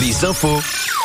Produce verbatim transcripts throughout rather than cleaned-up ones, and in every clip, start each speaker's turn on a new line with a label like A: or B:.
A: Les infos.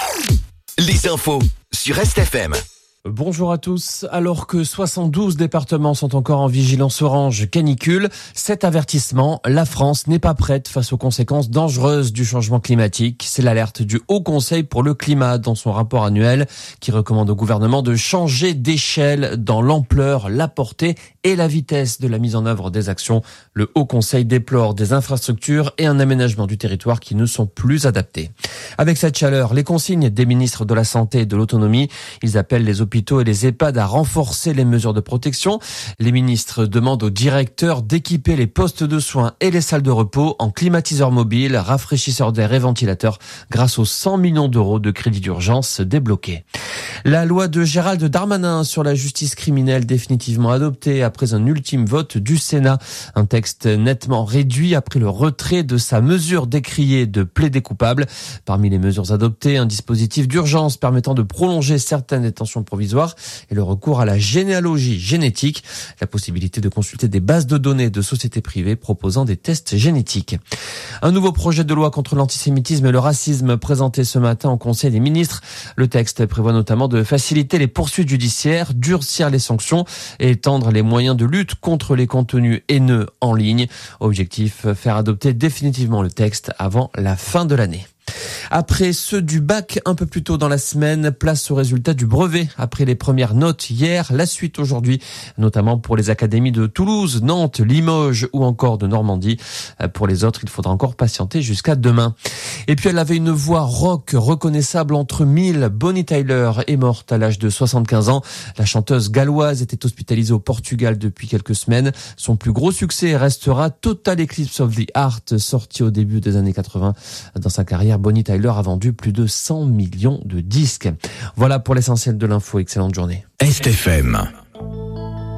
A: Les infos sur Est F M.
B: Bonjour à tous. Alors que soixante-douze départements sont encore en vigilance orange canicule, cet avertissement, la France n'est pas prête face aux conséquences dangereuses du changement climatique. C'est l'alerte du Haut Conseil pour le climat dans son rapport annuel qui recommande au gouvernement de changer d'échelle dans l'ampleur, la portée et la vitesse de la mise en œuvre des actions. Le Haut Conseil déplore des infrastructures et un aménagement du territoire qui ne sont plus adaptés. Avec cette chaleur, les consignes des ministres de la Santé et de l'Autonomie, ils appellent les hôpitaux et les EHPAD à renforcer les mesures de protection. Les ministres demandent aux directeurs d'équiper les postes de soins et les salles de repos en climatiseurs mobiles, rafraîchisseurs d'air et ventilateurs grâce aux cent millions d'euros de crédits d'urgence débloqués. La loi de Gérald Darmanin sur la justice criminelle définitivement adoptée après un ultime vote du Sénat. Un texte nettement réduit après le retrait de sa mesure décriée de plaider coupable. Parmi les mesures adoptées, un dispositif d'urgence permettant de prolonger certaines détentions provisoires et le recours à la généalogie génétique, la possibilité de consulter des bases de données de sociétés privées proposant des tests génétiques. Un nouveau projet de loi contre l'antisémitisme et le racisme présenté ce matin au Conseil des ministres. Le texte prévoit notamment de faciliter les poursuites judiciaires, durcir les sanctions et étendre les moyens de lutte contre les contenus haineux en ligne. Objectif, faire adopter définitivement le texte avant la fin de l'année. Après ceux du bac un peu plus tôt dans la semaine, place au résultat du brevet. Après les premières notes hier, la suite aujourd'hui, notamment pour les académies de Toulouse, Nantes, Limoges ou encore de Normandie. Pour les autres, il faudra encore patienter jusqu'à demain. Et puis elle avait une voix rock reconnaissable entre mille. Bonnie Tyler est morte à l'âge de soixante-quinze ans. La chanteuse galloise était hospitalisée au Portugal depuis quelques semaines. Son plus gros succès restera Total Eclipse of the Heart, sorti au début des années quatre-vingts. Dans sa carrière, Bonnie Tyler a vendu plus de cent millions de disques. Voilà pour l'essentiel de l'info. Excellente journée.
A: Est F M.